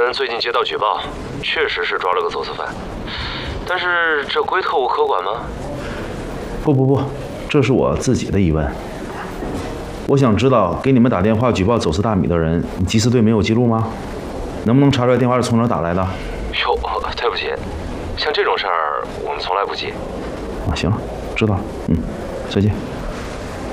们最近接到举报，确实是抓了个走私犯，但是这归特务科管吗？ 不，这是我自己的疑问。我想知道给你们打电话举报走私大米的人，缉私队没有记录吗？能不能查出来电话是从哪儿打来的？ 哟，对不起，像这种事儿我们从来不记。 行了，知道了。再见。